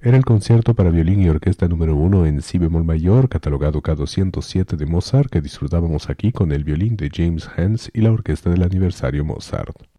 Era el concierto para violín y orquesta número 1 en si bemol mayor, catalogado K207 de Mozart, que disfrutábamos aquí con el violín de James Hans y la orquesta del aniversario Mozart.